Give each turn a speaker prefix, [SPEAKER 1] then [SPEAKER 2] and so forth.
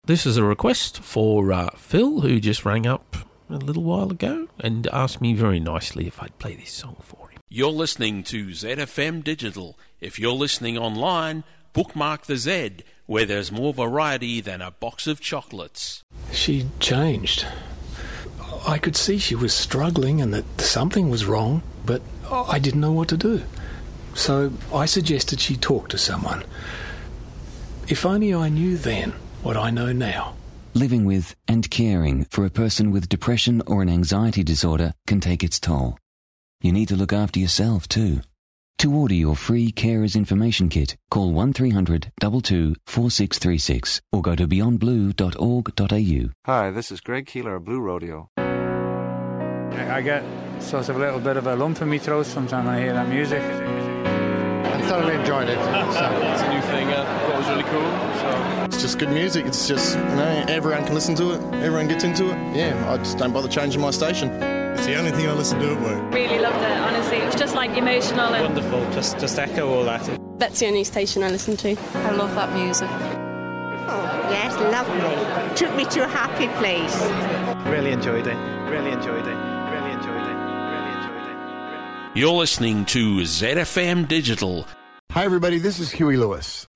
[SPEAKER 1] This is a request for Phil, who just rang up a little while ago and asked me very nicely if I'd play this song for him.
[SPEAKER 2] You're listening to ZFM Digital. If you're listening online, bookmark the Z, where there's more variety than a box of chocolates.
[SPEAKER 3] She changed. I could see she was struggling and that something was wrong, but I didn't know what to do. So I suggested she talk to someone. If only I knew then what I know now.
[SPEAKER 4] Living with and caring for a person with depression or an anxiety disorder can take its toll. You need to look after yourself too. To order your free Carers Information Kit, call 1300 22 4636 or go to beyondblue.org.au.
[SPEAKER 5] Hi, this is Greg Keeler of Blue Rodeo.
[SPEAKER 6] I get sort of a little bit of a lump in my throat sometimes when I hear that music.
[SPEAKER 7] I thoroughly enjoyed it.
[SPEAKER 8] It's a new thing I thought was really cool. So.
[SPEAKER 9] It's just good music. It's just, everyone can listen to it. Everyone gets into it. Yeah, I just don't bother changing my station.
[SPEAKER 10] It's the only thing I listen to at work.
[SPEAKER 11] Really loved it, honestly. It was just like emotional. And
[SPEAKER 8] wonderful, just echo all that.
[SPEAKER 12] That's the only station I listen to.
[SPEAKER 13] I love that music.
[SPEAKER 14] Oh, yes, lovely. Took me to a happy place.
[SPEAKER 15] Really enjoyed it. Really enjoyed it. Really enjoyed it. Really enjoyed it.
[SPEAKER 2] You're listening to ZFM Digital.
[SPEAKER 10] Hi, everybody. This is Huey Lewis.